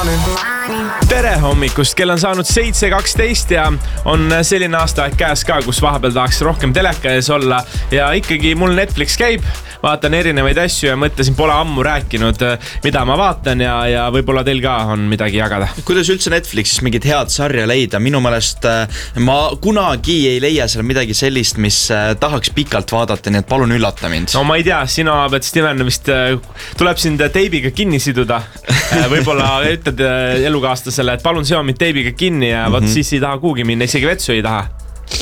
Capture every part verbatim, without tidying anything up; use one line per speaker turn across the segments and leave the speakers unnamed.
Tere hommikust, kell on saanud seitse kaksteist ja on selline aastaaeg käes ka, kus vahepeal tahaks rohkem teleka ees olla ja ikkagi mul Netflix käib, vaatan erinevaid asju ja mõtlesin, pole ammu rääkinud, mida ma vaatan ja, ja võib-olla teil ka on midagi jagada.
Kuidas üldse Netflixis mingit head sarja leida? Minu meelest ma kunagi ei leia seal midagi sellist, mis tahaks pikalt vaadata, nii et palun üllata mind.
No ma ei tea, sina pead Steven vist tuleb sind teibiga kinni siduda. Võib-olla ütled elukaastasele, et palun seo mind teibiga kinni ja mm -hmm. võt siis ei taha kuugi minna, isegi vetsu ei taha.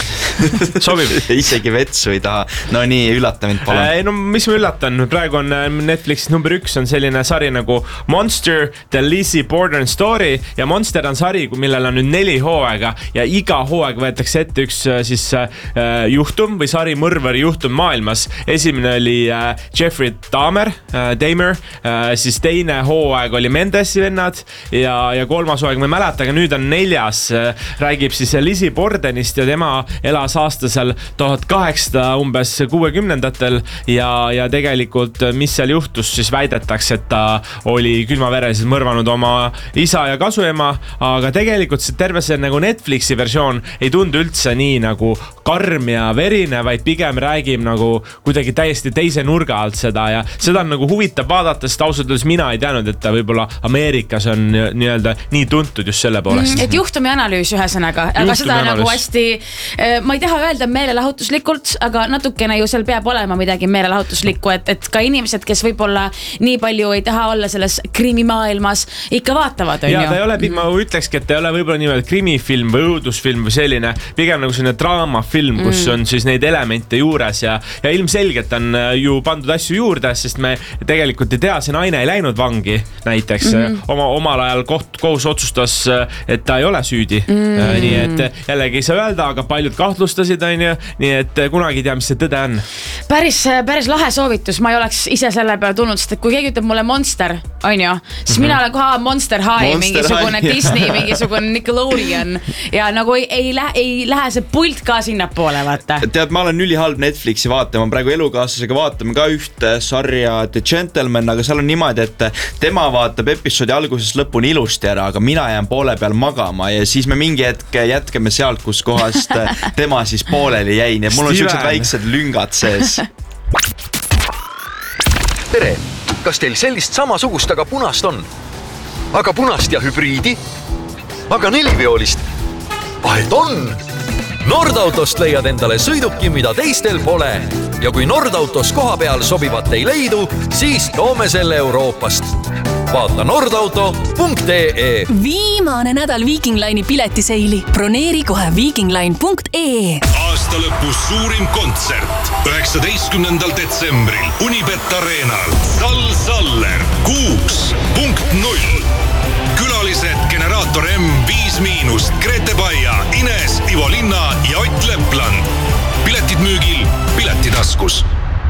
Sobib.
Isegi vetsu ei taha. No nii, üllata mind palun.
Ei, no mis ma üllatan? Praegu on Netflixis number üks on selline sari nagu Monster, The Lizzie Borden Story ja Monster on sari, millel on nüüd neli hooaega ja iga hooaeg võetakse ette üks siis äh, juhtum või sari mõrvari juhtum maailmas. Esimene oli äh, Jeffrey Dahmer, äh, Dahmer äh, siis teine hooaeg oli Mendesi vennad ja, ja kolmas hooaeg ma ei mäleta, aga nüüd on neljas äh, räägib siis Lizzie Bordenist ja tema elas aastasel tuhat kaheksasada umbes kuuekümnendatel ja, ja tegelikult mis seal juhtus, siis väidetakse, et ta oli külmavereliselt mõrvanud oma isa ja kasuema, aga tegelikult see terve see nagu Netflixi versioon ei tundu üldse nii nagu karm ja verine, vaid pigem räägib nagu kuidagi täiesti teise nurga alt seda ja seda on nagu huvitav vaadata, sest ausalt öeldes mina ei teadnud, et ta võib-olla Ameerikas on nii-öelda nii tuntud just selle poolest.
Mm, et juhtumi analüüs ühesõnaga, aga seda analüüs. Nagu hästi ma ei taha öelda meelelahutuslikult, aga natukene ju seal peab olema midagi meelelahutuslikku, et, et ka inimesed, kes võib-olla nii palju ei taha olla selles krimimaailmas, ikka vaatavad.
Ja ta ei ole, ma ütlekski, et ta ei ole võib-olla nimelt krimifilm või õudusfilm või selline, pigem nagu selline draamafilm, kus mm. on siis neid elemente juures ja, ja ilmselgelt on ju pandud asju juurde, sest me tegelikult ei tea, see naine ei läinud vangi näiteks. Mm. Oma, omal ajal koht, kohus otsustas, et ta ei ole süüdi. Mm. Nii et jällegi ei saa öelda, aga paljud kahtlustasid, on ju, nii et kunagi ei tea, mis see tõde on.
Päris, päris lahe soovitus, ma ei oleks ise selle peale tulnud, sest et kui keegi ütleb mulle Monster, on ju, siis mm-hmm. mina olen koha Monster High, Monster mingisugune High, Disney, yeah. mingisugune Nickelodeon ja nagu ei, ei, lähe, ei lähe see pult ka sinna poole, vaata.
Tead, ma olen ülihalb Netflixi vaatama, praegu elukaaslasega vaatame ka ühte sarja The Gentleman, aga seal on niimoodi, et tema vaatab episoodi algusest lõpuni ilusti ära, aga mina jään poole peal magama ja siis me mingi hetk jätkame sealt, kus kohast tema siis pooleli jäin ja mul on sellised väiksed lüngad sees.
Tere, kas teil sellist samasugust, aga punast on? Aga punast ja hübriidi? Aga neliveolist? Vahet on! Nordautost leiad endale sõiduki, mida teistel pole. Ja kui Nordautos koha peal sobivat ei leidu, siis toome selle Euroopast. Vaata nordauto punkt ee.
Viimane nädal Viking Line'i piletiseili. Broneeri kohe viikingline punkt ee.
Aasta lõpus suurim kontsert. üheksateistkümnendal detsembril Unibet Arenal. Sal Saller kuus punkt null. Külalised Generaator M viis miinust, Grete Baia, Ines, Ivo Linna ja Ott Lepland. Piletid müügil Piletitaskus.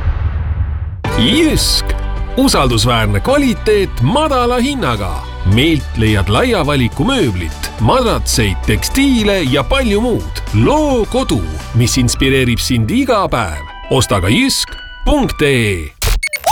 Jysk. Usaldusväärne kvaliteet madala hinnaga. Meilt leiad laia valiku mööblit, madratseid, tekstiile ja palju muud. Loo kodu, mis inspireerib sind iga päev. Osta ka jysk punkt ee.